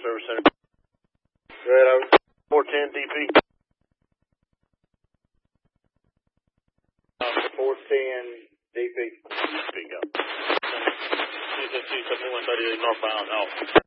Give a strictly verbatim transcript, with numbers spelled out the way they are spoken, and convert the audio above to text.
Service Center. Good, over. four ten D P. Uh, four ten D P. Speak up. two fifty-two, seventy-one thirty-eight northbound, off.